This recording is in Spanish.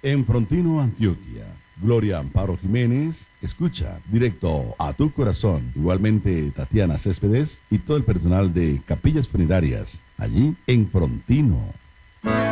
En Frontino, Antioquia, Gloria Amparo Jiménez escucha directo a tu corazón. Igualmente Tatiana Céspedes y todo el personal de Capillas Funerarias, allí en Frontino.